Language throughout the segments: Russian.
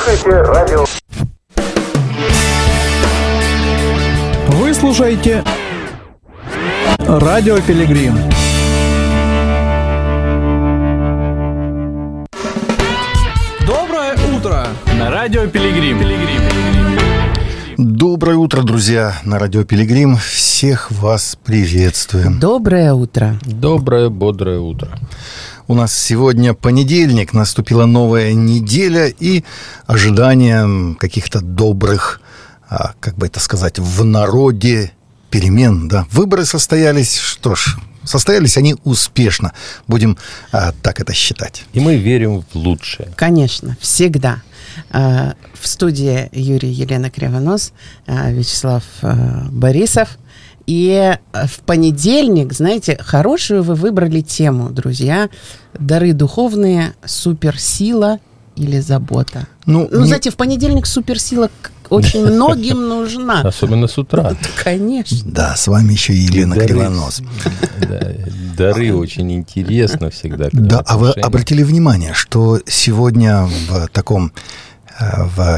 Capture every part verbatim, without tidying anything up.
слушаете радио. Вы слушаете Радио Пилигрим. Доброе утро на Радио Пилигрим. Доброе утро, друзья, на Радио Пилигрим. Всех вас приветствуем. Доброе утро. Доброе, бодрое утро. У нас сегодня понедельник, наступила новая неделя и ожидание каких-то добрых, как бы это сказать, в народе перемен. Да? Выборы состоялись, что ж, состоялись они успешно. Будем а, так это считать. И мы верим в лучшее. Конечно, всегда. В студии Юрий, Елена Кривонос, Вячеслав Борисов. И в понедельник, знаете, хорошую вы выбрали тему, друзья. Дары духовные, суперсила или забота. Ну, ну не... знаете, в понедельник суперсила очень многим нужна. Особенно с утра. Конечно. Да, с вами еще Елена Кривонос. Дары очень интересно всегда. Да, а вы обратили внимание, что сегодня в таком в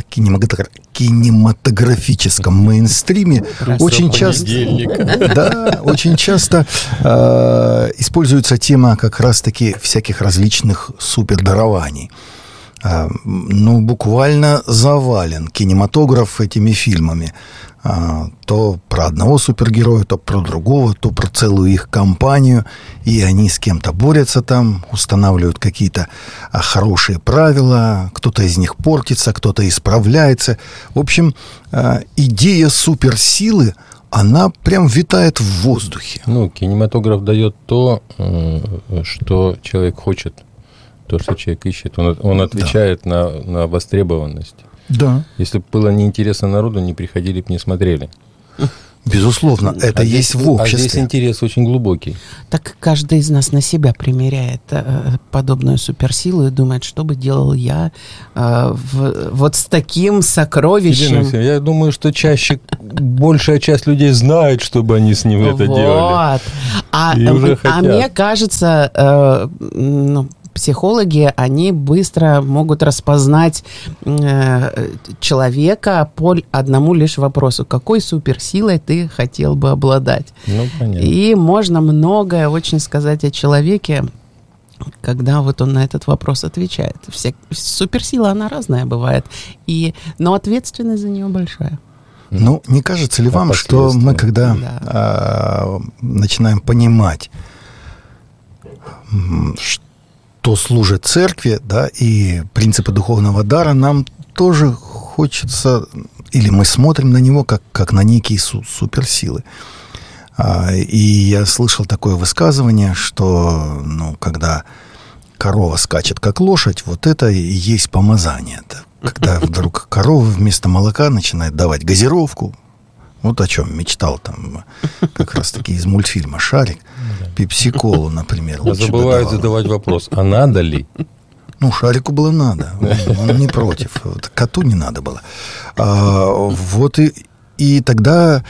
кинематографическом мейнстриме очень часто, да, очень часто э, используется тема как раз-таки всяких различных супердарований. Э, ну, буквально завален кинематограф этими фильмами. Э, то про одного супергероя, то про другого, то про целую их компанию. И они с кем-то борются там, устанавливают какие-то а, хорошие правила. Кто-то из них портится, кто-то исправляется. В общем, э, идея суперсилы, она прям витает в воздухе. Ну, кинематограф дает то, что человек хочет, то, что человек ищет. Он, он отвечает да. на, на востребованность. Да. Если бы было неинтересно народу, не приходили бы, не смотрели. Безусловно, это а есть здесь, в обществе. А здесь интерес очень глубокий. Так каждый из нас на себя примеряет э, подобную суперсилу и думает, что бы делал я э, в, вот с таким сокровищем. Елена, я думаю, что чаще большая часть людей знает, чтобы они с ним это вот. делали. А, и уже а хотят. Мне кажется, э, ну, психологи, они быстро могут распознать э, человека по одному лишь вопросу. Какой суперсилой ты хотел бы обладать? Ну, понятно. И можно многое очень сказать о человеке, когда вот он на этот вопрос отвечает. Вся, суперсила, она разная бывает, и, но ответственность за нее большая. Ну, не кажется ли вам, что мы, когда да. а, начинаем понимать, что то служит церкви, да, и принципы духовного дара, нам тоже хочется, или мы смотрим на него как, как на некие су- суперсилы. А, и я слышал такое высказывание, что, ну, когда корова скачет как лошадь, вот это и есть помазание. Когда вдруг корова вместо молока начинает давать газировку, вот о чем мечтал там как раз-таки из мультфильма «Шарик», пепси-колу, например. Я забываю задавать вопрос, а надо ли? Ну, Шарику было надо, он, он не против, вот, коту не надо было. А, вот и, и тогда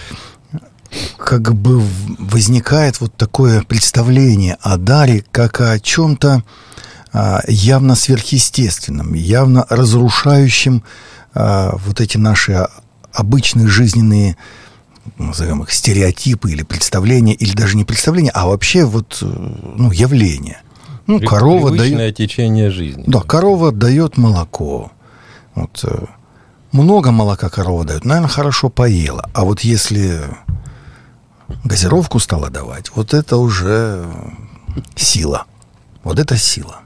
как бы возникает вот такое представление о даре как о чем-то а, явно сверхъестественном, явно разрушающем а, вот эти наши обычные жизненные, назовем их, стереотипы или представления, или даже не представления, а вообще вот, ну, явления. Ну, При, корова привычное дает... течение жизни. Да, корова дает молоко. Вот, много молока корова дает, наверное, хорошо поела. А вот если газировку стала давать, вот это уже сила. Вот это сила.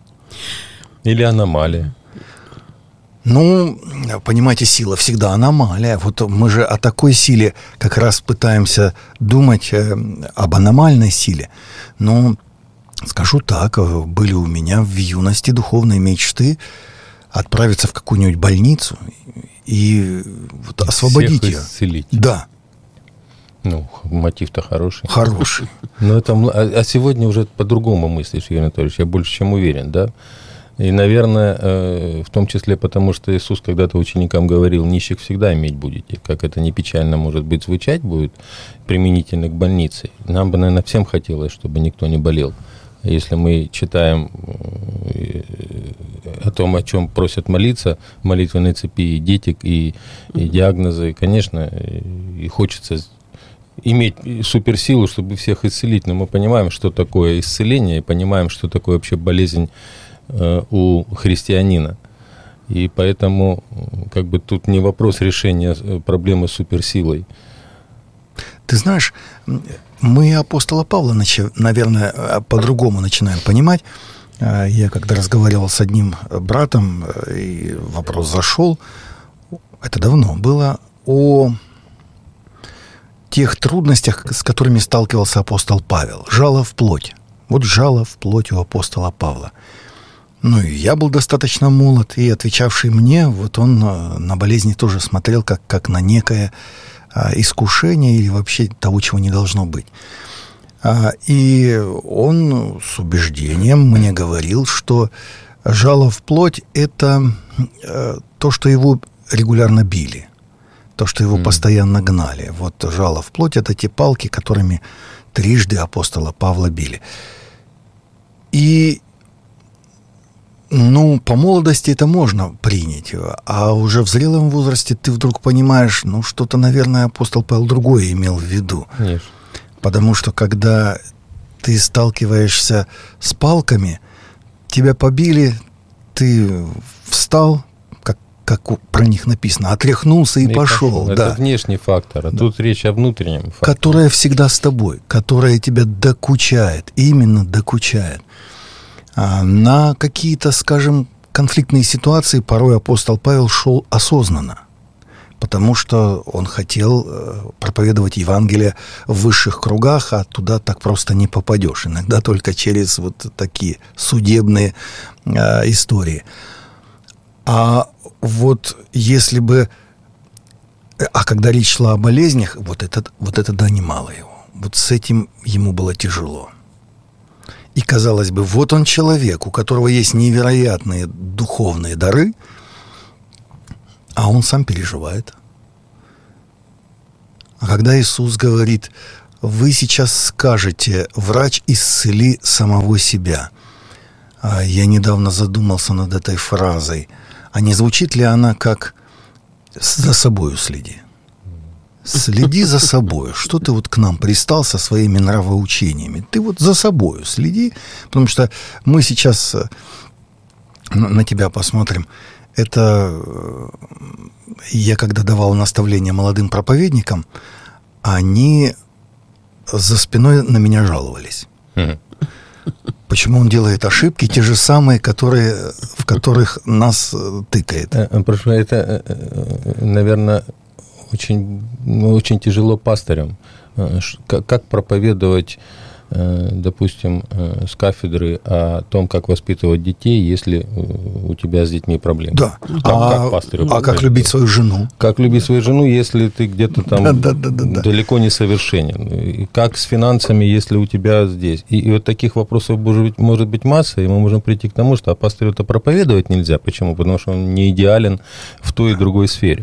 Или аномалия. Ну, понимаете, сила всегда аномалия. Вот мы же о такой силе как раз пытаемся думать, э, об аномальной силе. Но, скажу так, были у меня в юности духовные мечты отправиться в какую-нибудь больницу и вот освободить ее. Исцелить. Да. Ну, мотив-то хороший. Хороший. Но это, а сегодня уже по-другому мыслишь, Юрий Анатольевич, я больше чем уверен, да? И, наверное, в том числе потому, что Иисус когда-то ученикам говорил, нищих всегда иметь будете. Как это не печально, может быть, звучать будет применительно к больнице. Нам бы, наверное, всем хотелось, чтобы никто не болел. Если мы читаем о том, о чем просят молиться, в молитвенной цепи и дети, и, и диагнозы, конечно, и хочется иметь суперсилу, чтобы всех исцелить, но мы понимаем, что такое исцеление, и понимаем, что такое вообще болезнь у христианина. И поэтому как бы тут не вопрос решения проблемы с суперсилой. Ты знаешь, мы апостола Павла, наверное, по-другому начинаем понимать. Я когда разговаривал с одним братом, и вопрос зашел, это давно было, о тех трудностях, с которыми сталкивался апостол Павел. Жало в плоть. Вот жало в плоть у апостола Павла. Ну, и я был достаточно молод, и отвечавший мне, вот он на болезни тоже смотрел как, как на некое а, искушение или вообще того, чего не должно быть. А, и он с убеждением мне говорил, что жало в плоть – это а, то, что его регулярно били, то, что его mm. постоянно гнали. Вот жало в плоть – это те палки, которыми трижды апостола Павла били. И ну, по молодости это можно принять, а уже в зрелом возрасте ты вдруг понимаешь, ну, что-то, наверное, апостол Павел другое имел в виду. Конечно. Потому что, когда ты сталкиваешься с палками, тебя побили, ты встал, как, как про них написано, отряхнулся и, и пошел. пошел. Да. Это внешний фактор, а да. Тут речь о внутреннем факторе. Которая всегда с тобой, которая тебя докучает, именно докучает. На какие-то, скажем, конфликтные ситуации порой апостол Павел шел осознанно, потому что он хотел проповедовать Евангелие в высших кругах, а туда так просто не попадешь. Иногда только через вот такие судебные э, истории. А вот если бы... А когда речь шла о болезнях, вот это, вот это да, немало его. Вот с этим ему было тяжело. И, казалось бы, вот он человек, у которого есть невероятные духовные дары, а он сам переживает. А когда Иисус говорит, вы сейчас скажете, врач, исцели самого себя. А я недавно задумался над этой фразой. А не звучит ли она как «за собою следи»? Следи за собой. Что ты вот к нам пристал со своими нравоучениями? Ты вот за собой следи, потому что мы сейчас на тебя посмотрим. Это я когда давал наставления молодым проповедникам, они за спиной на меня жаловались. Mm-hmm. Почему он делает ошибки, те же самые, которые, в которых нас тыкает. Прошу, это, наверное... Очень, очень тяжело пастырям. Как проповедовать, допустим, с кафедры о том, как воспитывать детей, если у тебя с детьми проблемы? Да. Как, а как пастырю а как любить свою жену? Как любить свою жену, если ты где-то там да, да, да, да, далеко не совершенен? И как с финансами, если у тебя здесь? И, и вот таких вопросов может быть, может быть масса, и мы можем прийти к тому, что а пастырю-то проповедовать нельзя. Почему? Потому что он не идеален в той и другой сфере.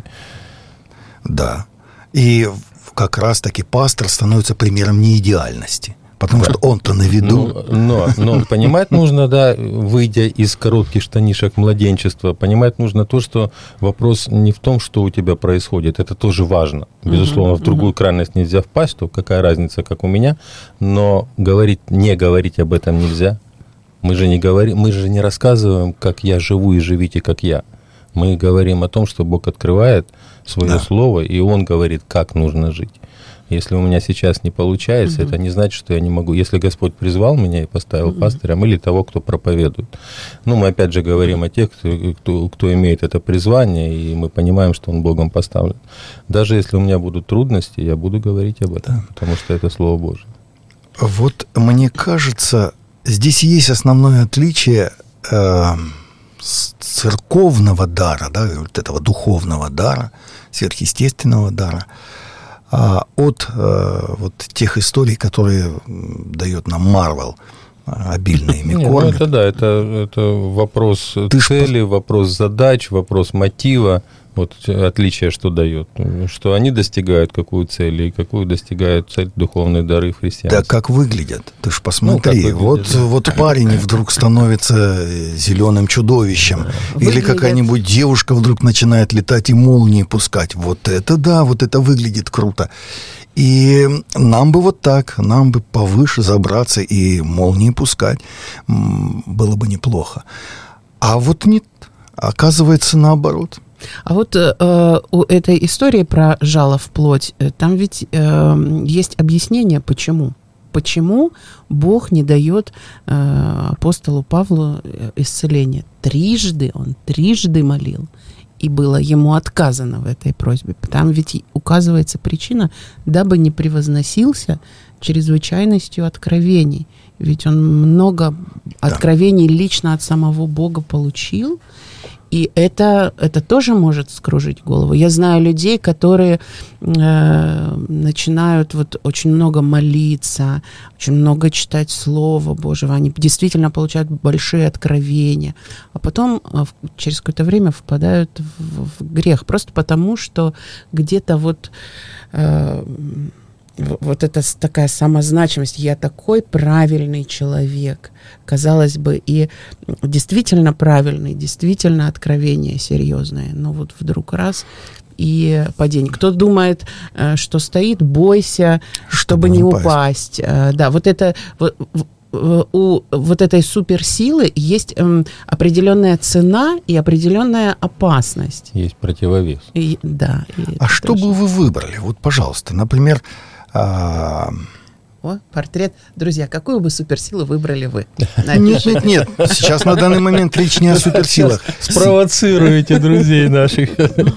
Да, и как раз-таки пастор становится примером неидеальности, потому что он-то на виду. Ну, но, но понимать нужно, да, выйдя из коротких штанишек младенчества, понимать нужно то, что вопрос не в том, что у тебя происходит, это тоже важно. Безусловно, в другую крайность нельзя впасть, то какая разница, как у меня, но говорить, не говорить об этом нельзя. Мы же не говорим, мы же не рассказываем, как я живу, и живите, как я. Мы говорим о том, что Бог открывает свое да. слово, и Он говорит, как нужно жить. Если у меня сейчас не получается, угу. это не значит, что я не могу. Если Господь призвал меня и поставил угу. пастырем, или того, кто проповедует. Ну, мы опять же говорим о тех, кто, кто, кто имеет это призвание, и мы понимаем, что он Богом поставлен. Даже если у меня будут трудности, я буду говорить об этом, да. потому что это Слово Божие. Вот мне кажется, здесь есть основное отличие э, церковного дара, да, вот этого духовного дара, сверхъестественного дара, а от э, вот тех историй, которые дает нам Марвел, обильно ими кормят. Ну, это да, это, это вопрос Ты цели, ж... вопрос задач, вопрос мотива, Вот отличие что дает? Что они достигают какую цель, и какую достигают цель духовные дары в христианстве. Да как выглядят? Ты ж посмотри. Ну, вот, выглядят, да. вот парень вдруг становится зеленым чудовищем. Выглядят. Или какая-нибудь девушка вдруг начинает летать и молнии пускать. Вот это да, вот это выглядит круто. И нам бы вот так, нам бы повыше забраться и молнии пускать. Было бы неплохо. А вот нет, оказывается наоборот. А вот э, у этой истории про жало в плоть, там ведь э, есть объяснение, почему. Почему Бог не дает э, апостолу Павлу исцеления? Трижды, он трижды молил, и было ему отказано в этой просьбе. Там ведь указывается причина, дабы не превозносился чрезвычайностью откровений. Ведь он много откровений лично от самого Бога получил, и это, это тоже может скружить голову. Я знаю людей, которые э, начинают вот очень много молиться, очень много читать Слово Божьего. Они действительно получают большие откровения, а потом э, через какое-то время впадают в, в грех. Просто потому, что где-то вот... Э, Вот это такая самозначимость. Я такой правильный человек. Казалось бы, и действительно правильный, действительно откровение серьезное. Но вот вдруг раз и падение. Кто думает, что стоит, бойся, чтобы, чтобы не упасть. упасть. Да, вот это... У вот этой суперсилы есть эм, определенная цена и определенная опасность. Есть противовес. И, да. И а что тоже. бы вы выбрали? Вот, пожалуйста, например... А... О, портрет. Друзья, какую бы суперсилу выбрали вы? Нет, нет, нет. Сейчас на данный момент речь не о суперсилах. Спровоцируете друзей наших.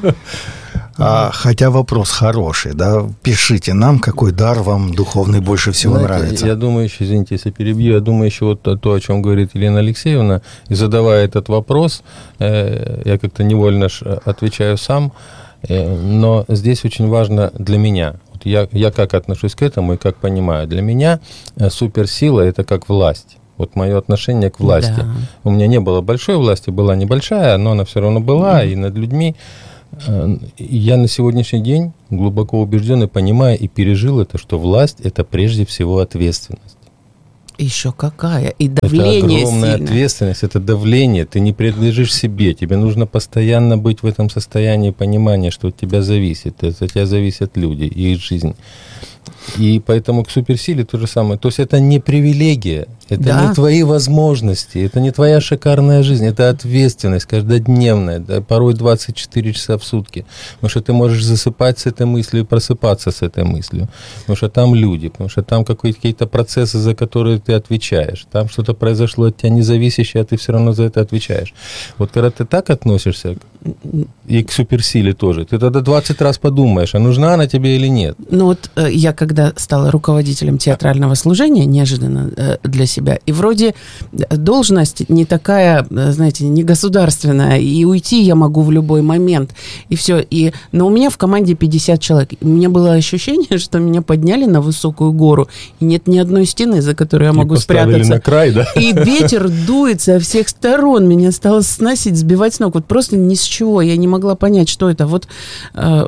А, хотя вопрос хороший, да, пишите нам, какой дар вам духовный больше всего Знаете, нравится. Я думаю, еще, извините, если перебью, я думаю, еще вот то, о чем говорит Елена Алексеевна, и задавая этот вопрос, э, я как-то невольно отвечаю сам, э, но здесь очень важно для меня, вот я, я как отношусь к этому и как понимаю, для меня э, суперсила – это как власть. Вот мое отношение к власти. Да. У меня не было большой власти, была небольшая, но она все равно была, mm-hmm. и над людьми. Я на сегодняшний день глубоко убежден и понимаю, и пережил это, что власть – это прежде всего ответственность. Еще какая? И давление это огромная сильное. Ответственность, это давление. Ты не принадлежишь себе. Тебе нужно постоянно быть в этом состоянии понимания, что от тебя зависит. От тебя зависят люди и их жизнь. И поэтому к суперсиле то же самое. То есть это не привилегия, это да. не твои возможности, это не твоя шикарная жизнь, это ответственность каждодневная, да, порой двадцать четыре часа в сутки. Потому что ты можешь засыпать с этой мыслью и просыпаться с этой мыслью. Потому что там люди, потому что там какие-то процессы, за которые ты отвечаешь. Там что-то произошло от тебя независящее, а ты все равно за это отвечаешь. Вот когда ты так относишься, и к суперсиле тоже, ты тогда двадцать раз подумаешь, а нужна она тебе или нет. Ну вот я когда стала руководителем театрального служения, неожиданно для себя, и вроде должность не такая, знаете, не государственная, и уйти я могу в любой момент, и все. И, но у меня в команде пятьдесят человек. У меня было ощущение, что меня подняли на высокую гору, и нет ни одной стены, за которой я могу и спрятаться. На край, да? И ветер дует со всех сторон, меня стало сносить, сбивать с ног. Вот просто ни с чего, я не могла понять, что это. Вот э,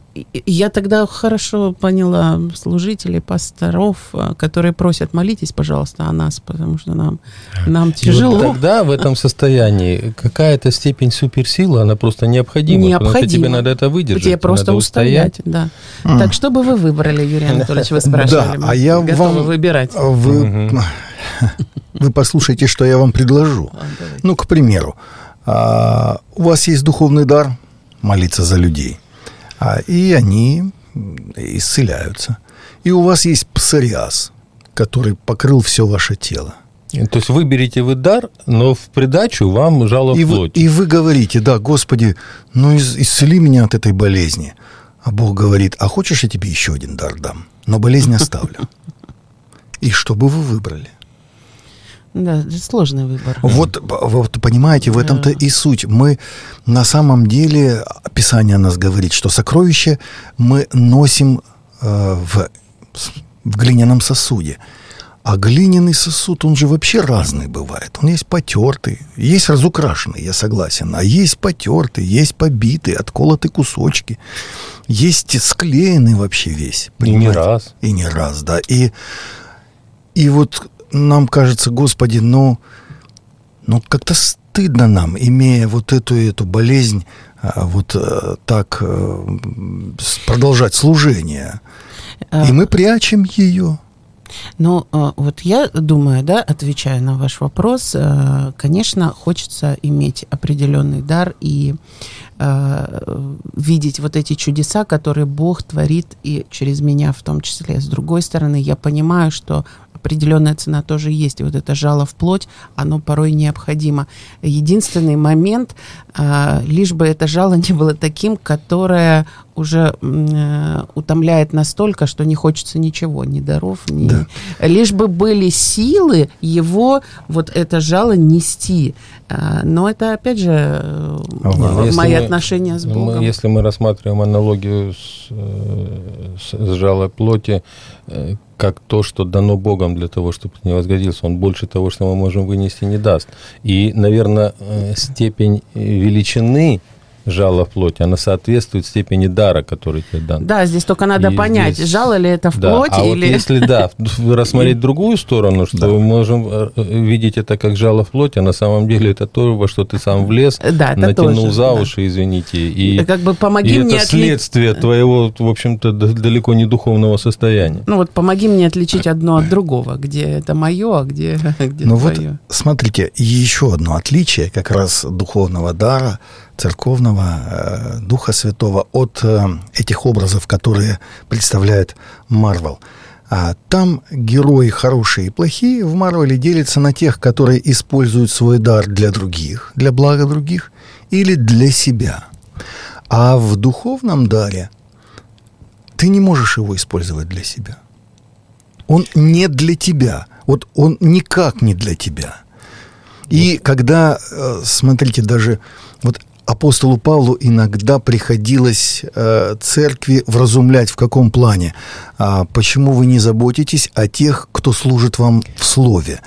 я тогда хорошо поняла служителей, пасторов, которые просят: молитесь, пожалуйста, о нас, потому что нам, нам тяжело. Вот тогда в этом состоянии какая-то степень суперсилы, она просто необходима. Необходима. Потому что тебе надо это выдержать. Тебе просто устоять. Да. Mm. Так что бы вы выбрали, Юрий Анатольевич, вы спрашивали? Да, а я готовы вам... выбирать. Вы... вы послушайте, что я вам предложу. А, ну, к примеру, а, у вас есть духовный дар молиться за людей, а, и они исцеляются. И у вас есть псориаз, который покрыл все ваше тело. То есть выберите вы дар, но в придачу вам жало в плоти. И вы говорите: да, Господи, ну исцели меня от этой болезни. А Бог говорит: а хочешь, я тебе еще один дар дам, но болезнь оставлю. И что бы вы выбрали? Да, это сложный выбор. Вот, вот понимаете, в этом-то и суть. Мы на самом деле, Писание о нас говорит, что сокровище мы носим э, в, в глиняном сосуде. А глиняный сосуд, он же вообще разный бывает. Он есть потертый, есть разукрашенный, я согласен. А есть потертый, есть побитый, отколотые кусочки. Есть склеенный вообще весь. Понимаете? И не раз. И не раз, да. И, и вот нам кажется, Господи, ну, ну как-то стыдно нам, имея вот эту, эту болезнь, вот так продолжать служение. И мы прячем ее. Ну, вот я думаю, да, отвечая на ваш вопрос, конечно, хочется иметь определенный дар и видеть вот эти чудеса, которые Бог творит и через меня в том числе. С другой стороны, я понимаю, что определенная цена тоже есть. И вот это жало в плоть, оно порой необходимо. Единственный момент, лишь бы это жало не было таким, которое уже э, утомляет настолько, что не хочется ничего, ни даров, ни... Да. Лишь бы были силы его вот это жало нести. А, но это, опять же, а, в, мои мы, отношения с Богом. Мы, если мы рассматриваем аналогию с, с, с жалой плоти, как то, что дано Богом для того, чтобы не возгодился, он больше того, что мы можем вынести, не даст. И, наверное, степень величины жало в плоти, она соответствует степени дара, который тебе дан. Да, здесь только надо и понять, здесь... жало ли это в да. плоти а или... вот если, да, рассмотреть другую сторону, что да. мы можем видеть это как жало в плоти, а на самом деле это то, во что ты сам влез, да, натянул тоже, за уши, да. извините, и, как бы помоги и мне это отли... следствие твоего, в общем-то, далеко не духовного состояния. Ну вот помоги мне отличить одно от другого, где это мое, а где, где ну твое. Вот, смотрите, еще одно отличие как раз духовного дара, церковного, Духа Святого от этих образов, которые представляет Марвел. Там герои хорошие и плохие в Марвеле делятся на тех, которые используют свой дар для других, для блага других, или для себя. А в духовном даре ты не можешь его использовать для себя. Он не для тебя. Вот он никак не для тебя. И когда, смотрите, даже вот апостолу Павлу иногда приходилось э, церкви вразумлять в каком плане. А, почему вы не заботитесь о тех, кто служит вам в слове?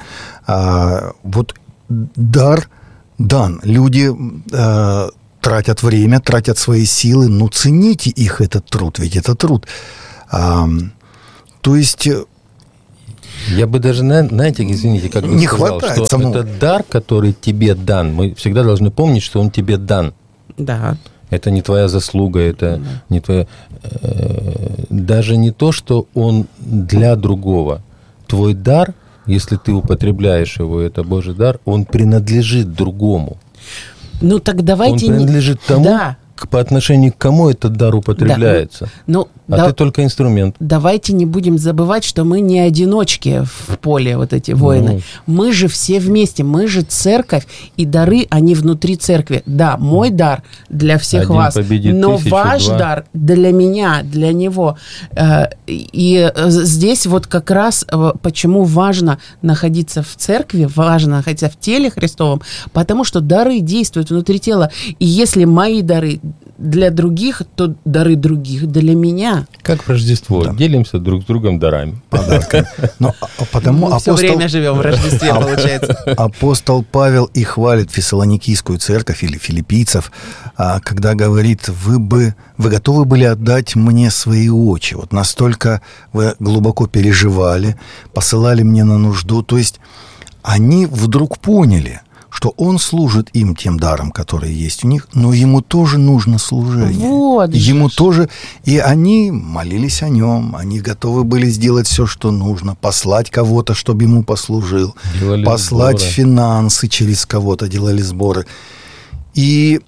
А, вот дар дан. Люди э, тратят время, тратят свои силы, но цените их этот труд, ведь это труд. А, то есть... Я бы даже, знаете, извините, как бы не сказал, хватает, что самому. это дар, который тебе дан. Мы всегда должны помнить, что он тебе дан. Да. Это не твоя заслуга, это да. не твоя... Э, даже не то, что он для другого. Твой дар, если ты употребляешь его, это Божий дар, он принадлежит другому. Ну так давайте... Он принадлежит тому... Да. По отношению к кому этот дар употребляется. Да, ну, а да, ты только инструмент. Давайте не будем забывать, что мы не одиночки в поле, вот эти воины. Ну. Мы же все вместе, мы же церковь, и дары, они внутри церкви. Да, мой дар для всех Один вас, но тысячу, ваш два. дар для меня, для него. И здесь вот как раз почему важно находиться в церкви, важно находиться в теле Христовом, потому что дары действуют внутри тела. И если мои дары для других, то дары других для меня. Как в Рождество. Да. Делимся друг с другом дарами. Подарками. Но потому Мы апостол... все время живем в Рождестве, получается. Апостол Павел и хвалит Фессалоникийскую церковь или филиппийцев, когда говорит, вы бы, вы готовы были отдать мне свои очи. Вот настолько вы глубоко переживали, посылали мне на нужду. То есть они вдруг поняли, что он служит им тем даром, который есть у них, но ему тоже нужно служение. Вот ему же. тоже. И они молились о нем, они готовы были сделать все, что нужно, послать кого-то, чтобы ему послужил, делали послать сборы. Финансы через кого-то, делали сборы. И,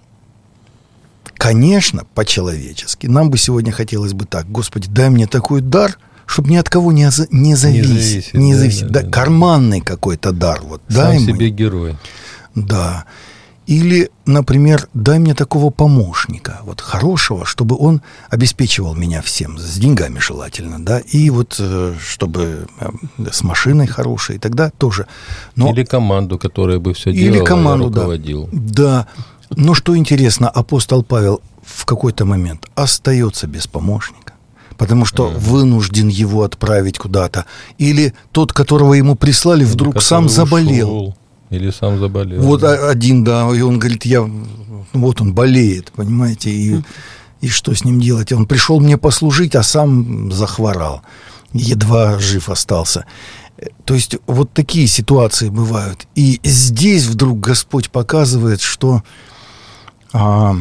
конечно, по-человечески, нам бы сегодня хотелось бы так: Господи, дай мне такой дар, чтобы ни от кого не, за, не зависеть. Не зависеть. Да, да, да, да. Карманный какой-то дар. Вот, сам дай себе мне. Герой. Да. Или, например, дай мне такого помощника, вот хорошего, чтобы он обеспечивал меня всем, с деньгами желательно, да, и вот чтобы с машиной хорошей, тогда тоже. Но... Или команду, которая бы все делала, или команду, руководил. Да. да. Но что интересно, апостол Павел в какой-то момент остается без помощника. потому что mm-hmm. вынужден его отправить куда-то. Или тот, которого ему прислали, вдруг Который сам заболел. Ушел. Или сам заболел. Вот да. один, да, и он говорит, я, вот он болеет, понимаете, и, mm-hmm. и что с ним делать? Он пришел мне послужить, а сам захворал, едва жив остался. То есть вот такие ситуации бывают. И здесь вдруг Господь показывает, что а,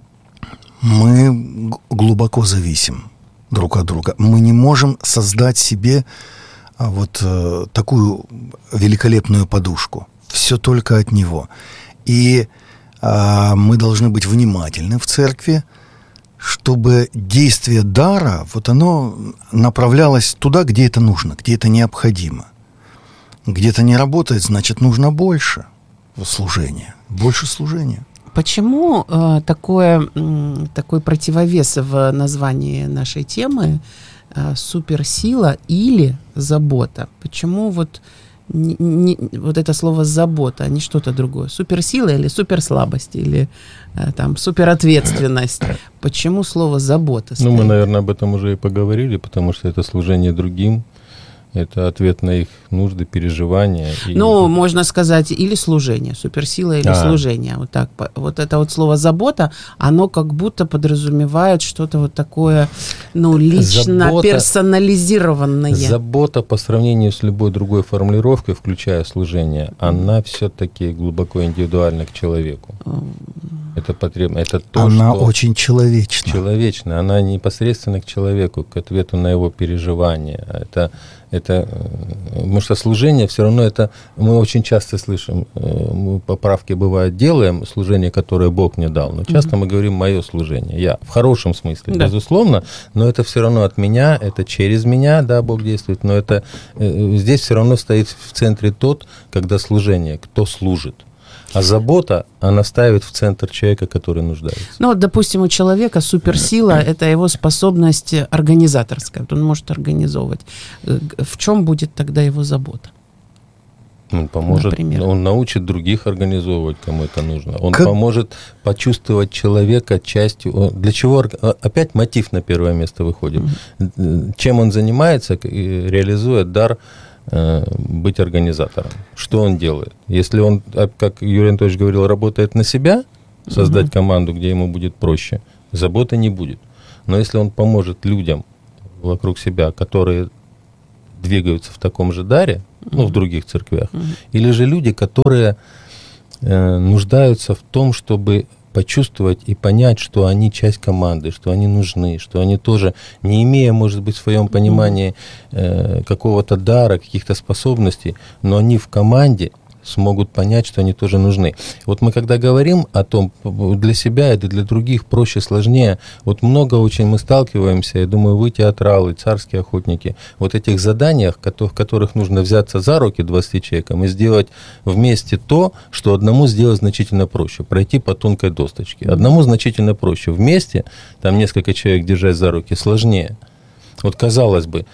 мы глубоко зависим друг от друга. Мы не можем создать себе а, вот а, такую великолепную подушку. Все только от Него. И а, мы должны быть внимательны в церкви, чтобы действие дара, вот оно направлялось туда, где это нужно, где это необходимо. Где-то не работает, значит, нужно больше служения, больше служения. Почему э, такое, э, такой противовес в названии нашей темы э, суперсила или забота? Почему вот, не, не, вот это слово забота, а не что-то другое? Суперсила или суперслабость, или э, там суперответственность? Почему слово забота стоит? Ну, мы, наверное, об этом уже и поговорили, потому что это служение другим. Это ответ на их нужды, переживания. Ну, и... можно сказать, или служение, суперсила или а. служение. Вот так. Вот это вот слово «забота», оно как будто подразумевает что-то вот такое, ну, лично забота, персонализированное. Забота по сравнению с любой другой формулировкой, включая служение, она все-таки глубоко индивидуальна к человеку. Это потребно. Это то, она что очень человечна. Человечна. Она непосредственно к человеку, к ответу на его переживания. Это, это, потому что служение все равно это... Мы очень часто слышим, мы поправки бывают делаем, служение, которое Бог мне дал. Но часто mm-hmm. мы говорим «мое служение». Я в хорошем смысле, да. безусловно, но это все равно от меня, это через меня, да, Бог действует. Но это здесь все равно стоит в центре тот, когда служение, кто служит. А забота, она ставит в центр человека, который нуждается. Ну, вот, допустим, у человека суперсила – это его способность организаторская. Вот он может организовывать. В чем будет тогда его забота? Он поможет, Например. он научит других организовывать, кому это нужно. Он как... поможет почувствовать человека частью. Для чего? Опять мотив на первое место выходит. Mm-hmm. Чем он занимается, реализует дар быть организатором. Что он делает? Если он, как Юрий Анатольевич говорил, работает на себя, создать угу. команду, где ему будет проще, заботы не будет. Но если он поможет людям вокруг себя, которые двигаются в таком же даре, угу. ну, в других церквях, угу. или же люди, которые э, нуждаются в том, чтобы почувствовать и понять, что они часть команды, что они нужны, что они тоже, не имея, может быть, в своем понимании э, какого-то дара, каких-то способностей, но они в команде смогут понять, что они тоже нужны. Вот мы когда говорим о том, для себя и для других проще, сложнее, вот много очень мы сталкиваемся, я думаю, вы, театралы, царские охотники, вот этих заданиях, в которых нужно взяться за руки двадцати человекам и сделать вместе то, что одному сделать значительно проще, пройти по тонкой досточке. Одному значительно проще. Вместе, там несколько человек держать за руки, сложнее. Вот казалось бы,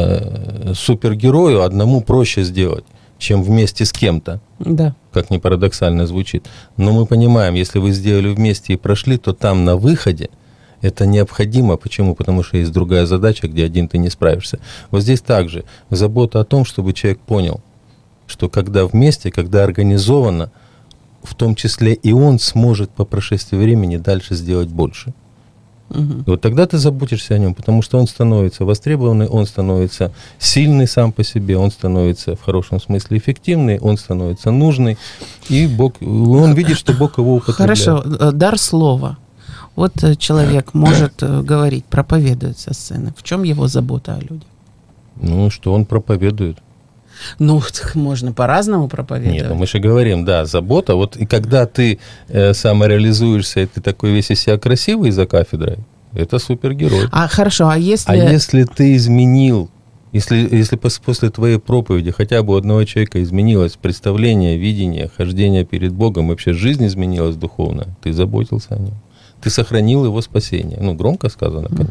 э, супергерою одному проще сделать, чем вместе с кем-то, да. как ни парадоксально звучит. Но мы понимаем, если вы сделали вместе и прошли, то там на выходе это необходимо. Почему? Потому что есть другая задача, где один ты не справишься. Вот здесь также забота о том, чтобы человек понял, что когда вместе, когда организовано, в том числе и он сможет по прошествии времени дальше сделать больше. Угу. И вот тогда ты заботишься о нем, потому что он становится востребованный, он становится сильный сам по себе, он становится в хорошем смысле эффективный, он становится нужный, и Бог, он видит, что Бог его употребляет. Хорошо, дар слова. Вот человек может говорить, проповедует со сцены. В чем его забота о людях? Ну, что он проповедует. Ну, можно по-разному проповедовать. Нет, ну мы же говорим, да, забота. Вот и когда ты э, самореализуешься, и ты такой весь из себя красивый за кафедрой, это супергерой. А хорошо, а если... А если ты изменил, если, если после твоей проповеди хотя бы у одного человека изменилось представление, видение, хождение перед Богом, вообще жизнь изменилась духовно, ты заботился о нем. Ты сохранил его спасение. Ну, громко сказано, конечно.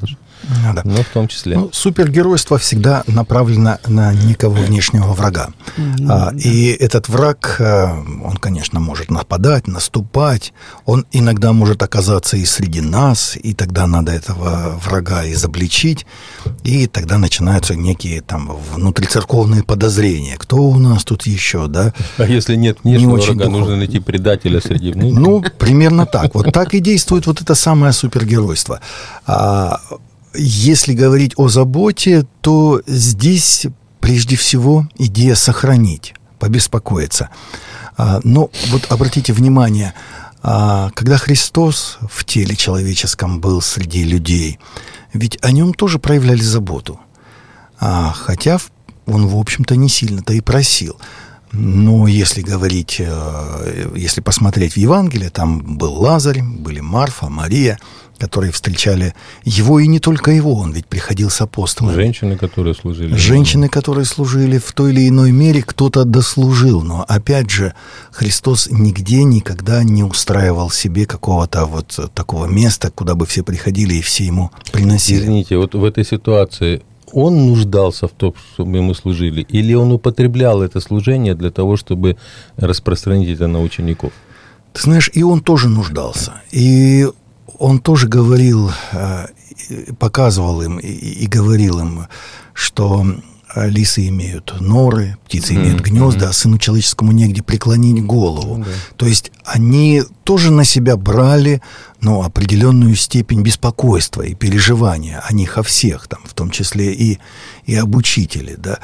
Ну, да. Но в том числе. Ну, супергеройство всегда направлено на некого внешнего врага. Mm-hmm. А, и этот враг, он, конечно, может нападать, наступать. Он иногда может оказаться и среди нас, и тогда надо этого врага изобличить. И тогда начинаются некие там внутрицерковные подозрения. Кто у нас тут еще, да? А если нет внешнего Не врага, нужно найти предателя среди внутренних? Ну, примерно так. Вот так и действует вот это самое супергеройство. А если говорить о заботе, то здесь прежде всего идея сохранить, побеспокоиться. Но вот обратите внимание, когда Христос в теле человеческом был среди людей, ведь о нем тоже проявляли заботу. Хотя он, в общем-то, не сильно-то и просил. Но если говорить, если посмотреть в Евангелие, там был Лазарь, были Марфа, Мария, которые встречали его, и не только его, он ведь приходил с апостолами. Женщины, которые служили. Женщины, которые служили в той или иной мере, кто-то дослужил. Но, опять же, Христос нигде никогда не устраивал себе какого-то вот такого места, куда бы все приходили и все ему приносили. Извините, вот в этой ситуации он нуждался в том, чтобы ему служили, или он употреблял это служение для того, чтобы распространить это на учеников? Ты знаешь, и он тоже нуждался. И он тоже говорил, показывал им и говорил им, что лисы имеют норы, птицы имеют mm-hmm. гнезда, а сыну человеческому негде преклонить голову. Mm-hmm. То есть они тоже на себя брали, ну, определенную степень беспокойства и переживания о них, о всех, там, в том числе и, и об учителе. Да.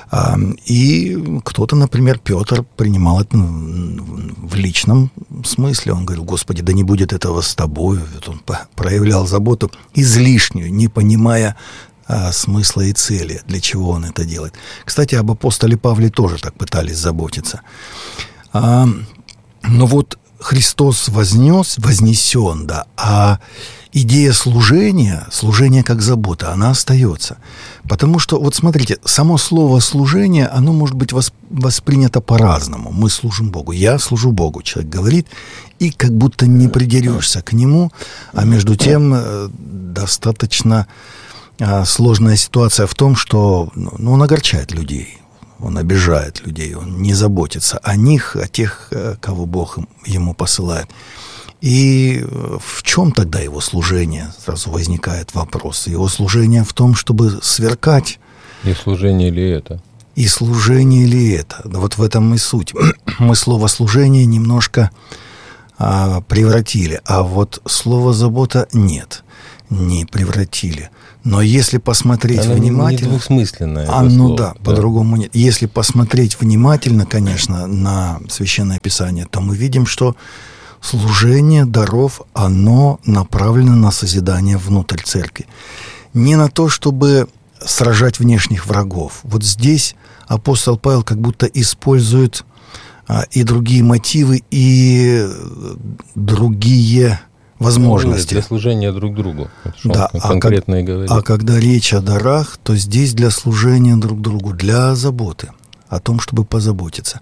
И кто-то, например, Петр, принимал это в личном смысле. Он говорил: Господи, да не будет этого с тобою. Вот он проявлял заботу излишнюю, не понимая смысла и цели, для чего он это делает. Кстати, об апостоле Павле тоже так пытались заботиться. А, но вот Христос вознес, вознесен, да, а идея служения, служение как забота, она остается. Потому что, вот смотрите, само слово «служение», оно может быть воспринято по-разному. Мы служим Богу. Я служу Богу, человек говорит, и как будто не придерешься к Нему, а между тем достаточно сложная ситуация в том, что ну, он огорчает людей, он обижает людей, он не заботится о них, о тех, кого Бог ему посылает. И в чем тогда его служение? Сразу возникает вопрос. Его служение в том, чтобы сверкать. И служение ли это? И служение ли это? Да вот в этом и суть. Мы слово «служение» немножко а, превратили, а вот слово «забота» нет, не превратили. Но если посмотреть оно внимательно... не двухсмысленное. А, ну слово, да, да, по-другому нет. Если посмотреть внимательно, конечно, на Священное Писание, то мы видим, что служение даров, оно направлено на созидание внутрь церкви. Не на то, чтобы сражать внешних врагов. Вот здесь апостол Павел как будто использует а, и другие мотивы, и другие возможности. Для служения друг другу. Да, а, как, а когда речь о дарах, то здесь для служения друг другу, для заботы, о том, чтобы позаботиться.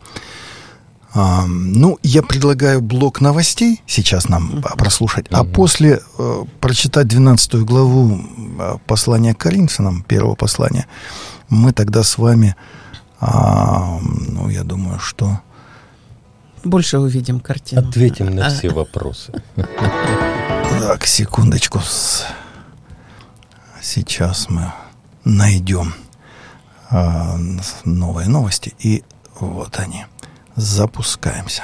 А, ну, я предлагаю блок новостей сейчас нам uh-huh. прослушать, uh-huh. а после э, прочитать двенадцатую главу послания к Коринфянам, первого послания. Мы тогда с вами, а, ну, я думаю, что... Больше увидим картину. Ответим на все вопросы. Так, секундочку. Сейчас мы найдем а, новые новости. И вот они. Запускаемся.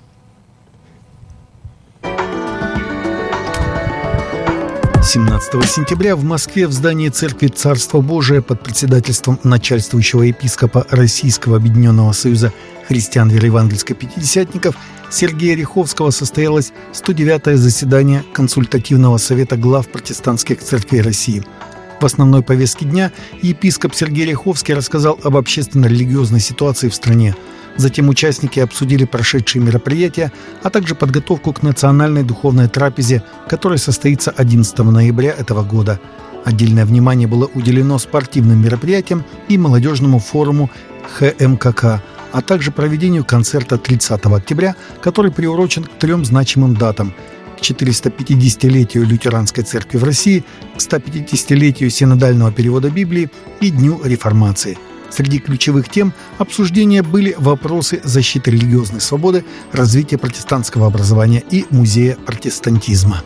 семнадцатого сентября в Москве в здании Церкви Царства Божия под председательством начальствующего епископа Российского Объединенного Союза христиан вероевангельско-пятидесятников Сергея Ряховского состоялось сто девятое заседание Консультативного совета глав протестантских церквей России. В основной повестке дня епископ Сергей Ряховский рассказал об общественно-религиозной ситуации в стране. Затем участники обсудили прошедшие мероприятия, а также подготовку к национальной духовной трапезе, которая состоится одиннадцатого ноября этого года. Отдельное внимание было уделено спортивным мероприятиям и молодежному форуму ха эм ка ка, а также проведению концерта тридцатого октября, который приурочен к трем значимым датам – к четыреста-пятидесятилетию лютеранской церкви в России, к ста пятидесятилетию синодального перевода Библии и Дню Реформации. Среди ключевых тем обсуждения были вопросы защиты религиозной свободы, развития протестантского образования и музея протестантизма.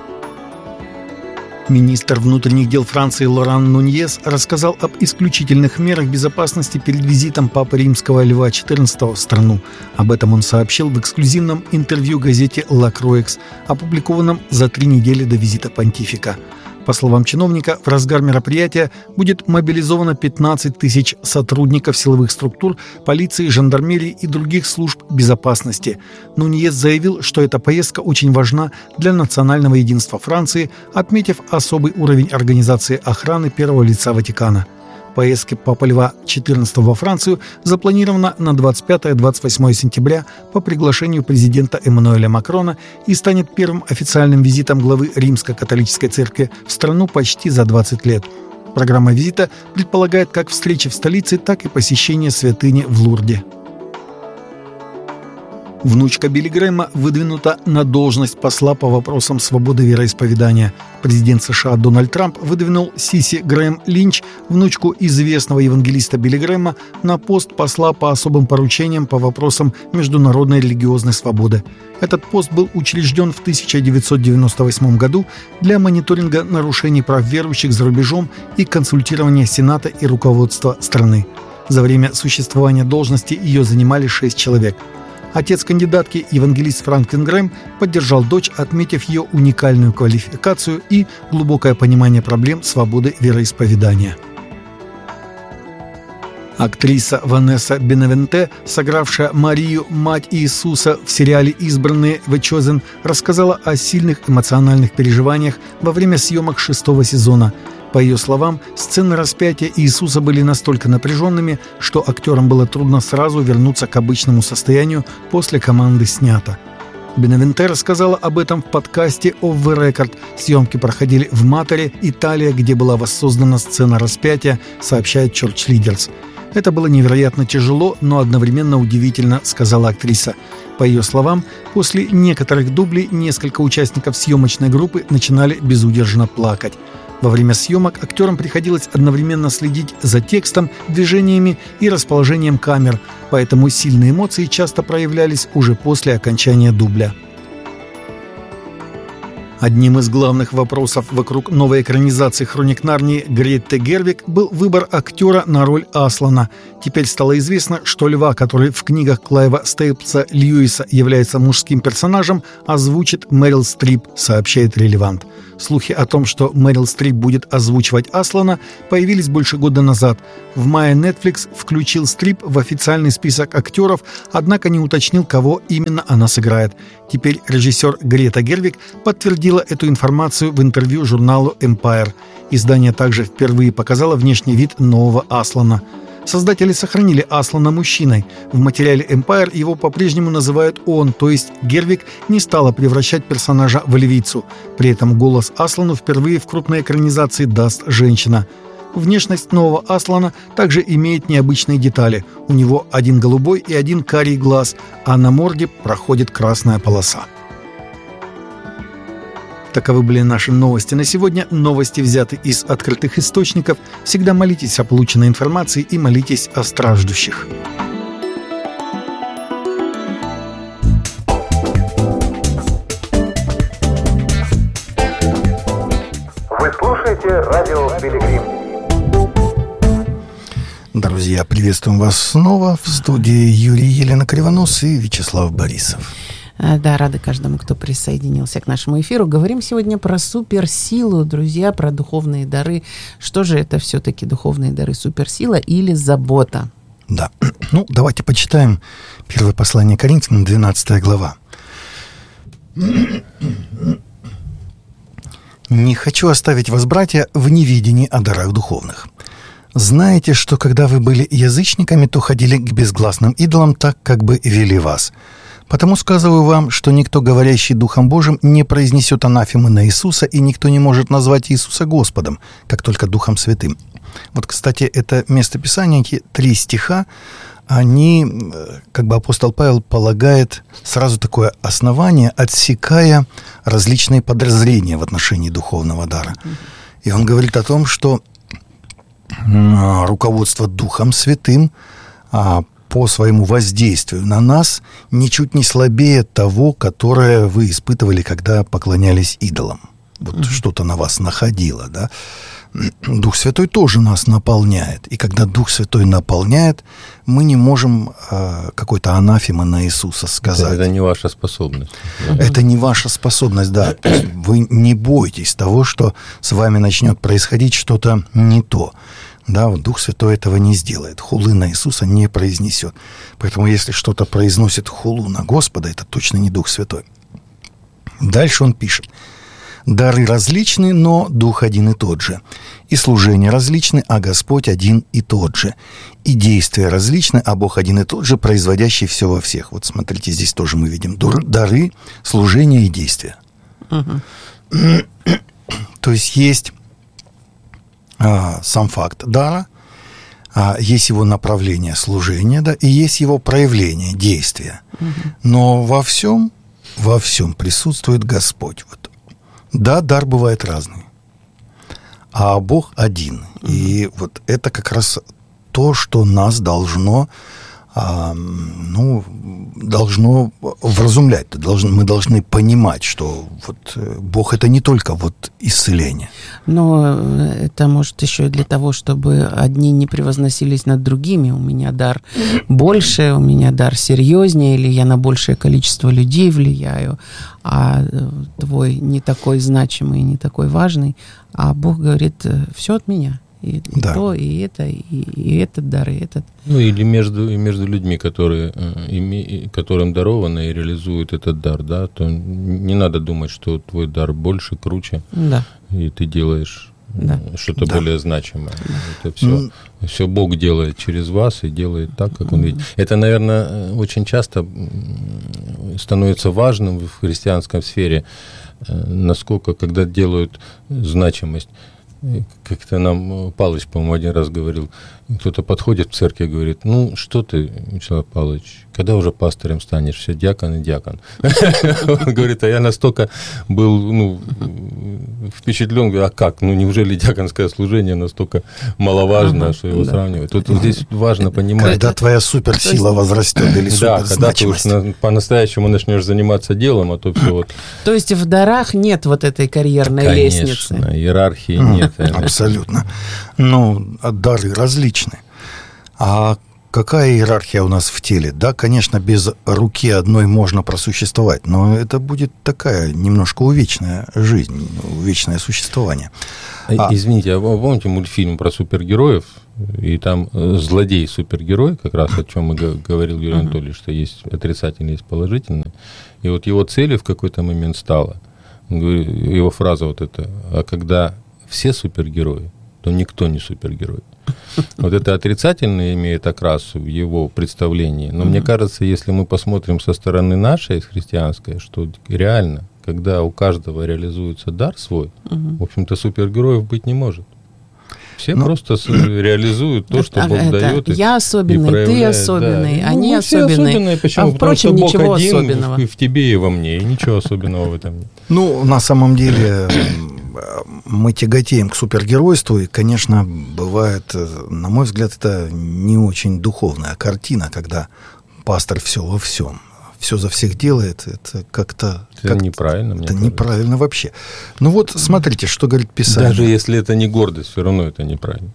Министр внутренних дел Франции Лоран Нуньес рассказал об исключительных мерах безопасности перед визитом Папы Римского Льва четырнадцатого в страну. Об этом он сообщил в эксклюзивном интервью газете «Ла Круэкс», опубликованном за три недели до визита понтифика. По словам чиновника, в разгар мероприятия будет мобилизовано пятнадцать тысяч сотрудников силовых структур, полиции, жандармерии и других служб безопасности. Нуньес заявил, что эта поездка очень важна для национального единства Франции, отметив особый уровень организации охраны первого лица Ватикана. Поездка Папы Льва четырнадцатого во Францию запланирована на двадцать пятое - двадцать восьмое сентября по приглашению президента Эммануэля Макрона и станет первым официальным визитом главы Римско-католической церкви в страну почти за двадцать лет. Программа визита предполагает как встречи в столице, так и посещение святыни в Лурде. Внучка Билли Грэма выдвинута на должность посла по вопросам свободы вероисповедания. Президент США Дональд Трамп выдвинул Сиси Грэм Линч, внучку известного евангелиста Билли Грэма, на пост посла по особым поручениям по вопросам международной религиозной свободы. Этот пост был учрежден в тысяча девятьсот девяносто восьмом году для мониторинга нарушений прав верующих за рубежом и консультирования Сената и руководства страны. За время существования должности ее занимали шесть человек. Отец кандидатки, евангелист Франклин Грэм, поддержал дочь, отметив ее уникальную квалификацию и глубокое понимание проблем свободы вероисповедания. Актриса Ванесса Бенавенте, сыгравшая Марию, мать Иисуса в сериале «Избранные» The Chosen, рассказала о сильных эмоциональных переживаниях во время съемок шестого сезона. По ее словам, сцены распятия Иисуса были настолько напряженными, что актерам было трудно сразу вернуться к обычному состоянию после команды «Снято». Бенавенте рассказала об этом в подкасте «Off the Record». Съемки проходили в Матере, Италия, где была воссоздана сцена распятия, сообщает Church Leaders. «Это было невероятно тяжело, но одновременно удивительно», — сказала актриса. По ее словам, после некоторых дублей несколько участников съемочной группы начинали безудержно плакать. Во время съемок актерам приходилось одновременно следить за текстом, движениями и расположением камер, поэтому сильные эмоции часто проявлялись уже после окончания дубля. Одним из главных вопросов вокруг новой экранизации «Хроник Нарнии» Греты Гервиг был выбор актера на роль Аслана. Теперь стало известно, что льва, который в книгах Клайва Стейплса Льюиса является мужским персонажем, озвучит Мэрил Стрип, сообщает «Релевант». Слухи о том, что Мэрил Стрип будет озвучивать Аслана, появились больше года назад. В мае Netflix включил Стрип в официальный список актеров, однако не уточнил, кого именно она сыграет. Теперь режиссер Грета Гервиг подтвердила эту информацию в интервью журналу Empire. Издание также впервые показало внешний вид нового Аслана. Создатели сохранили Аслана мужчиной. В материале Empire его по-прежнему называют он, то есть Гервиг не стала превращать персонажа в львицу. При этом голос Аслану впервые в крупной экранизации даст женщина. Внешность нового Аслана также имеет необычные детали. У него один голубой и один карий глаз, а на морде проходит красная полоса. Таковы были наши новости на сегодня. Новости взяты из открытых источников. Всегда молитесь о полученной информации и молитесь о страждущих. Вы слушаете радио Пилигрим. Друзья, приветствуем вас снова в студии Юрий Елена Кривонос и Вячеслав Борисов. Да, рады каждому, кто присоединился к нашему эфиру. Говорим сегодня про суперсилу, друзья, про духовные дары. Что же это все-таки духовные дары? Суперсила или забота? Да. Ну, давайте почитаем первое послание Коринфянам, двенадцатая глава. «Не хочу оставить вас, братья, в неведении о дарах духовных. Знаете, что когда вы были язычниками, то ходили к безгласным идолам, так как бы вели вас. Потому сказываю вам, что никто, говорящий Духом Божиим, не произнесет анафемы на Иисуса, и никто не может назвать Иисуса Господом, как только Духом Святым». Вот, кстати, это местописание, эти три стиха, они, как бы апостол Павел полагает сразу такое основание, отсекая различные подозрения в отношении духовного дара. И он говорит о том, что руководство Духом Святым по своему воздействию на нас ничуть не слабее того, которое вы испытывали, когда поклонялись идолам. Вот mm-hmm. что-то на вас находило, да? Дух Святой тоже нас наполняет. И когда Дух Святой наполняет, мы не можем э, какой-то анафемы на Иисуса сказать. Это, это не ваша способность. Это не ваша способность, да. То есть вы не бойтесь того, что с вами начнет происходить что-то не то. Да, вот Дух Святой этого не сделает. Хулы на Иисуса не произнесет. Поэтому если что-то произносит хулу на Господа, это точно не Дух Святой. Дальше он пишет. Дары различны, но Дух один и тот же. И служения различны, а Господь один и тот же. И действия различны, а Бог один и тот же, производящий все во всех. Вот смотрите, здесь тоже мы видим дары, служения и действия. Uh-huh. То есть есть а, сам факт дара, а, есть его направление служения, да, и есть его проявление, действия. Uh-huh. Но во всем, во всем присутствует Господь. Вот. Да, дар бывает разный, а Бог один. Mm-hmm. И вот это как раз то, что нас должно, а, ну, должно вразумлять. Должны, мы должны понимать, что вот Бог — это не только вот исцеление. Но это может еще и для того, чтобы одни не превозносились над другими. У меня дар больше, у меня дар серьезнее, или я на большее количество людей влияю, а твой не такой значимый, не такой важный. А Бог говорит, все от меня. И, и да. то, и это, и, и этот дар, и этот. Ну, или между, и между людьми, которые, име, которым даровано и реализуют этот дар, да, то не надо думать, что твой дар больше, круче, да. и ты делаешь да. что-то да. более значимое. Да. Это все, mm. все Бог делает через вас и делает так, как Он видит. Это, наверное, очень часто становится важным в христианской сфере, насколько, когда делают значимость. Как-то нам Палыч, по-моему, один раз говорил, кто-то подходит в церкви и говорит, ну, что ты, Вячеслав Павлович, когда уже пастором станешь, все дьякон и дьякон. Он говорит, а я настолько был, ну, впечатлен, а как, ну, неужели дьяконское служение настолько маловажно, что его сравнивать? Тут здесь важно понимать. Когда твоя суперсила возрастет или суперзначимость. Да, когда ты уж по-настоящему начнешь заниматься делом, а то все вот... То есть в дарах нет вот этой карьерной лестницы? Конечно, иерархии нет. Абсолютно. Ну, дары различны. А какая иерархия у нас в теле? Да, конечно, без руки одной можно просуществовать, но это будет такая немножко увечная жизнь, увечное существование. А... Извините, а вы помните мультфильм про супергероев? И там злодей-супергерой, как раз о чем мы говорил Юрий uh-huh. Анатольевич, что есть отрицательные, есть положительные. И вот его целью в какой-то момент стало, его фраза вот эта, а когда все супергерои, то никто не супергерой. Вот это отрицательное имеет окрас в его представлении. Но mm-hmm. мне кажется, если мы посмотрим со стороны нашей, христианской, что реально, когда у каждого реализуется дар свой, mm-hmm. в общем-то, супергероев быть не может. Все Но... просто реализуют то, что Бог это, дает. Я особенный, ты особенный, да. они ну, все особенные. особенные. Почему? А впрочем, Потому что ничего Бог один особенного. В, в тебе и во мне, и ничего особенного в этом нет. Ну, на самом деле, мы тяготеем к супергеройству, и, конечно, бывает, на мой взгляд, это не очень духовная картина, когда пастор все во всем. Все за всех делает, это как-то... Это как неправильно, мне Это кажется. неправильно вообще. Ну вот, смотрите, что говорит Писание. Даже если это не гордость, все равно это неправильно.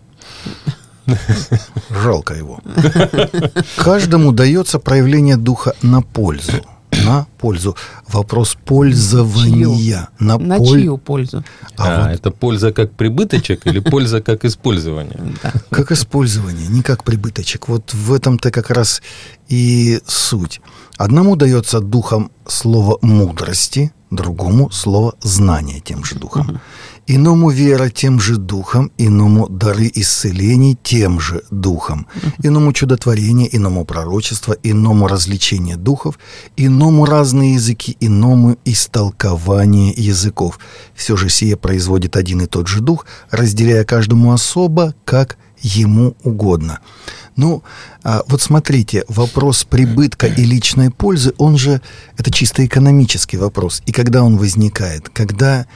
Жалко его. Каждому дается проявление духа на пользу. На пользу. Вопрос пользования. На, на поль... чью пользу? А, а вот... это польза как прибыточек или польза как использование? Как использование, не как прибыточек. Вот в этом-то как раз и суть. Одному дается духом слово мудрости, другому слово знания тем же духом. Иному вера тем же духом, иному дары исцелений тем же духом, иному чудотворение, иному пророчество, иному развлечение духов, иному разные языки, иному истолкование языков. Все же сие производит один и тот же дух, разделяя каждому особо, как ему угодно. Ну, вот смотрите, вопрос прибытка и личной пользы, он же, это чисто экономический вопрос. И когда он возникает? Когда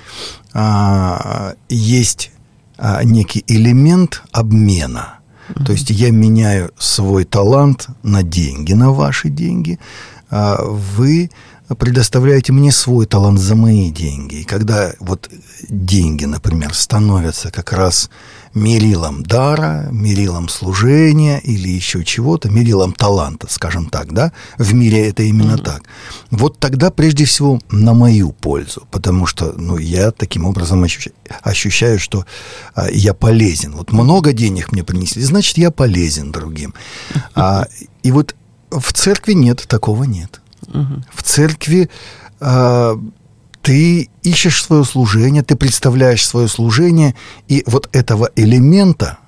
а, есть а, некий элемент обмена. Mm-hmm. То есть я меняю свой талант на деньги, на ваши деньги, а вы предоставляете мне свой талант за мои деньги. И когда вот деньги, например, становятся как раз мерилом дара, мерилом служения или еще чего-то, мерилом таланта, скажем так, да, в мире это именно mm-hmm. так. Вот тогда, прежде всего, на мою пользу, потому что, ну, я таким образом ощущаю, ощущаю что а, я полезен. Вот много денег мне принесли, значит, я полезен другим. А, и вот в церкви нет, такого нет. Mm-hmm. В церкви а, ты ищешь свое служение, ты представляешь свое служение, и вот этого элемента,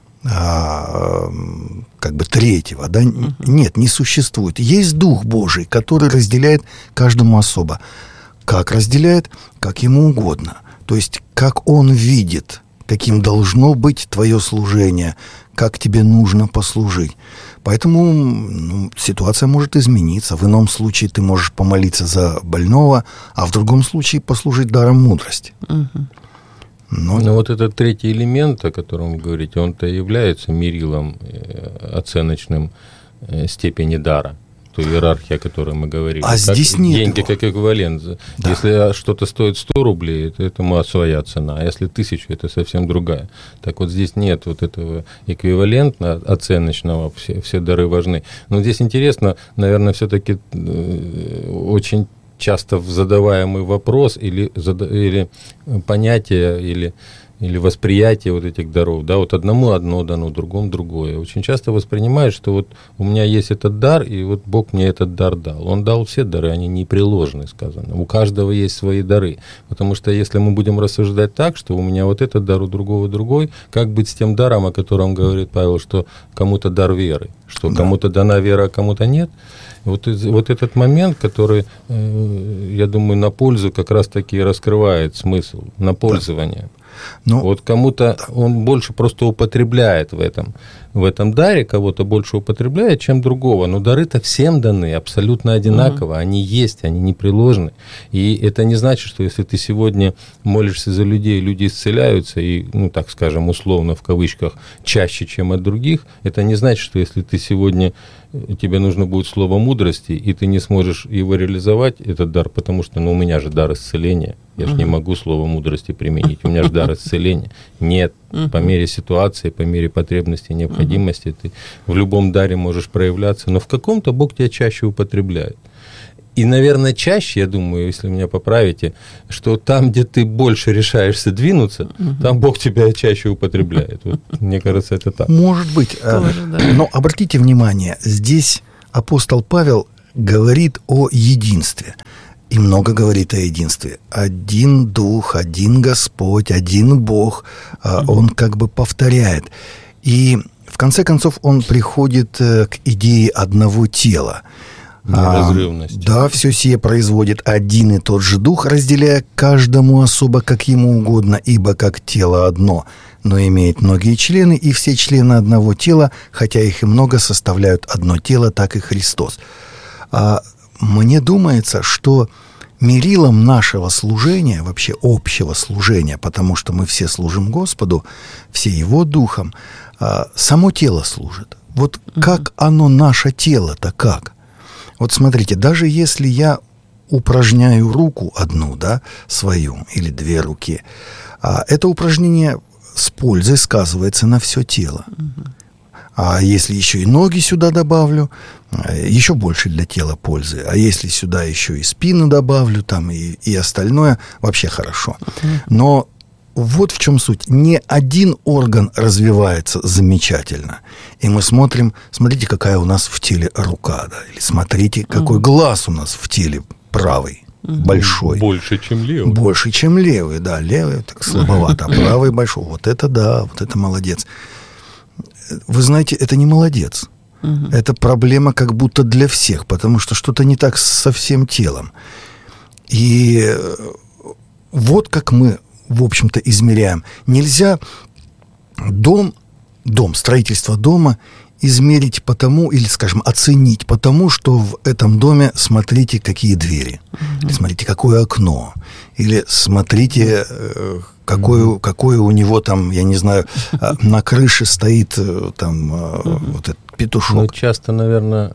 а, как бы третьего, да, uh-huh. нет, не существует. Есть Дух Божий, который разделяет каждому особо. Как разделяет? Как ему угодно. То есть, как он видит, каким должно быть твое служение, как тебе нужно послужить. Поэтому ну, ситуация может измениться. В ином случае ты можешь помолиться за больного, а в другом случае послужить даром мудрости. Угу. Но... Но вот этот третий элемент, о котором вы говорите, он-то является мерилом оценочным степени дара. Ту иерархию, о которой мы говорили. А здесь нет деньги его. Как эквивалент. Да. Если что-то стоит сто рублей, это этому своя цена. А если тысячу, это совсем другая. Так вот здесь нет вот этого эквивалента оценочного. Все, все дары важны. Но здесь интересно, наверное, все-таки очень часто задаваемый вопрос или, или понятие, или... или восприятие вот этих даров, да, вот одному одно дано, другому другое. Очень часто воспринимают, что вот у меня есть этот дар, и вот Бог мне этот дар дал. Он дал все дары, они непреложны, сказано. У каждого есть свои дары. Потому что если мы будем рассуждать так, что у меня вот этот дар, у другого другой, как быть с тем даром, о котором говорит Павел, что кому-то дар веры, что да. кому-то дана вера, а кому-то нет. Вот, вот этот момент, который, я думаю, на пользу как раз-таки раскрывает смысл, на пользование. Да. Но, вот кому-то да. он больше просто употребляет в этом, в этом даре, кого-то больше употребляет, чем другого. Но дары-то всем даны абсолютно одинаково. Угу. Они есть, они непреложны. И это не значит, что если ты сегодня молишься за людей, люди исцеляются, и, ну, так скажем, условно, в кавычках, чаще, чем от других, это не значит, что если ты сегодня, тебе нужно будет слово мудрости, и ты не сможешь его реализовать, этот дар, потому что, ну, у меня же дар исцеления. Я же uh-huh. не могу слово мудрости применить. У меня же дар исцеления. Нет. Uh-huh. По мере ситуации, по мере потребности, необходимости uh-huh. ты в любом даре можешь проявляться, но в каком-то Бог тебя чаще употребляет. И, наверное, чаще, я думаю, если меня поправите, что там, где ты больше решаешься двинуться, uh-huh. там Бог тебя чаще употребляет. Вот, мне кажется, это так. Может быть. Тоже, да. Но обратите внимание, здесь апостол Павел говорит о единстве. И много говорит о единстве. Один Дух, один Господь, один Бог. Mm-hmm. Он как бы повторяет. И в конце концов он приходит к идее одного тела. Неразрывности. А, да, все сие производит один и тот же Дух, разделяя каждому особо, как ему угодно, ибо как тело одно, но имеет многие члены, и все члены одного тела, хотя их и много, составляют одно тело, так и Христос. А, Мне думается, что мерилом нашего служения, вообще общего служения, потому что мы все служим Господу, все Его Духом, само тело служит. Вот uh-huh. как оно, наше тело-то как? Вот смотрите, даже если я упражняю руку одну, да, свою, или две руки, это упражнение с пользой сказывается на все тело. Uh-huh. А если еще и ноги сюда добавлю, еще больше для тела пользы. А если сюда еще и спину добавлю, там и, и остальное, вообще хорошо. Но вот в чем суть. Не один орган развивается замечательно. И мы смотрим, смотрите, какая у нас в теле рука, да, или смотрите, какой mm. глаз у нас в теле правый. Mm-hmm. Большой. Больше, чем левый. Больше, чем левый, да. Левый так слабовато, а правый большой. Вот это да, вот это молодец. Вы знаете, это не молодец. Угу. Это проблема как будто для всех, потому что что-то не так со всем телом. И вот как мы, в общем-то, измеряем. Нельзя дом дом, строительство дома измерить по тому, или, скажем, оценить по тому, что в этом доме, смотрите, какие двери, mm-hmm. или смотрите, какое окно, или смотрите, какое, mm-hmm. какое у него там, я не знаю, на крыше стоит там mm-hmm. вот этот петушок. Ну, часто, наверное,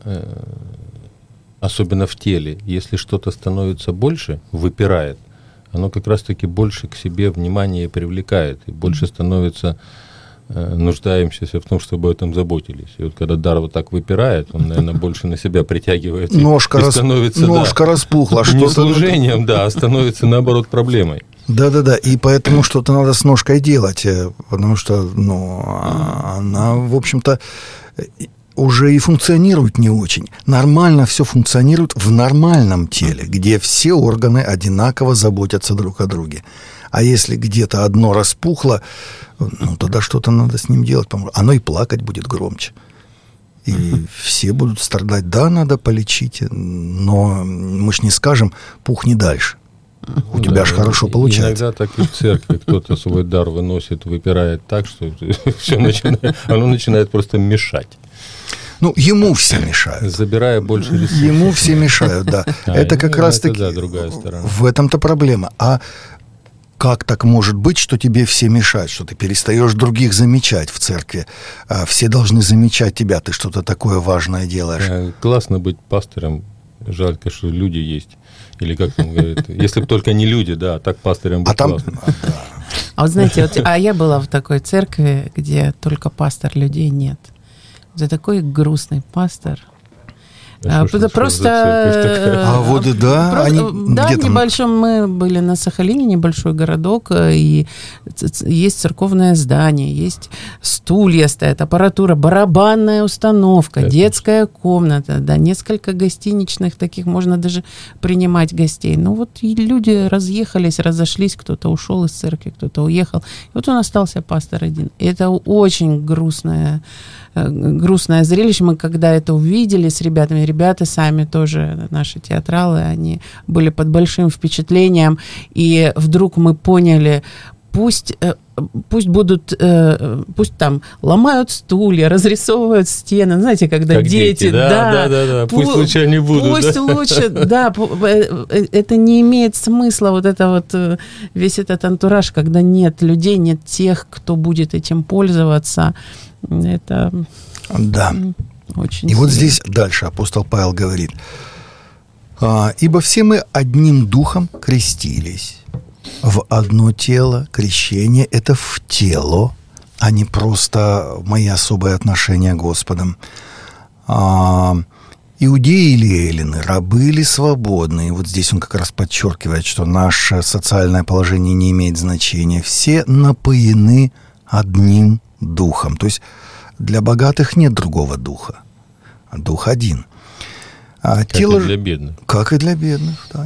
особенно в теле, если что-то становится больше, выпирает, оно как раз-таки больше к себе внимание привлекает, и больше становится... нуждаемся в том, чтобы об этом заботились. И вот когда дар вот так выпирает, он, наверное, больше на себя притягивает. Ножка, и рас... становится, Ножка да, распухла. Не что-то... служением, да, а становится, наоборот, проблемой. Да-да-да, и поэтому что-то надо с ножкой делать, потому что, ну, она, в общем-то, уже и функционирует не очень. Нормально все функционирует в нормальном теле, где все органы одинаково заботятся друг о друге. А если где-то одно распухло, ну, тогда что-то надо с ним делать. Оно и плакать будет громче. И uh-huh. все будут страдать. Да, надо полечить, но мы ж не скажем, пухни дальше. У тебя да, же хорошо получается. Иногда так и в церкви кто-то свой дар выносит, выпирает так, что все начинает, оно начинает просто мешать. Ну, ему все мешают. Забирая больше ресурсов. Ему все мешают, да. А, это как ну, раз-таки... Да, другая сторона. В этом-то проблема. А как так может быть, что тебе все мешают, что ты перестаешь других замечать в церкви? А все должны замечать тебя, ты что-то такое важное делаешь. А, классно быть пастырем. Жалко, что люди есть. Или как там говорят, если бы только не люди, да, так пастырем быть а там... классно. А, да. А вот знаете, вот, а я была в такой церкви, где только пастор, людей нет. Это такой грустный пастор. А, что, просто... А вот и да. Просто, они, да, где там? небольшом мы были на Сахалине, небольшой городок, и есть церковное здание, есть стулья стоят, аппаратура, барабанная установка, это детская комната, да, несколько гостиничных таких, можно даже принимать гостей. Ну вот и люди разъехались, разошлись, кто-то ушел из церкви, кто-то уехал. И вот он остался пастор один. И это очень грустное грустное зрелище. Мы когда это увидели с ребятами, ребята сами тоже, наши театралы, они были под большим впечатлением, и вдруг мы поняли, пусть, пусть будут, пусть там ломают стулья, разрисовывают стены, знаете, когда как дети, дети да, да, да, да, да, пусть пу- лучше они будут. Пусть да? лучше, да, это не имеет смысла, вот это вот, весь этот антураж, когда нет людей, нет тех, кто будет этим пользоваться. Это да. очень И сильно. вот здесь дальше апостол Павел говорит: «Ибо все мы одним духом крестились в одно тело». Крещение – это в тело, а не просто мои особые отношения с Господом. Иудеи или эллины, рабы или свободные. Вот здесь он как раз подчеркивает, что наше социальное положение не имеет значения. Все напоены одним духом. То есть для богатых нет другого духа. Дух один. А как тело... и для бедных. Как и для бедных, да.